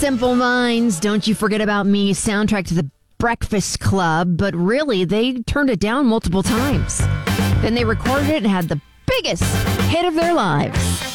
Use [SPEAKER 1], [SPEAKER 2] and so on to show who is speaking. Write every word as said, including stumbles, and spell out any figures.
[SPEAKER 1] Simple Minds, Don't You Forget About Me, soundtrack to The Breakfast Club, but really, they turned it down multiple times. Then they recorded it and had the biggest hit of their lives.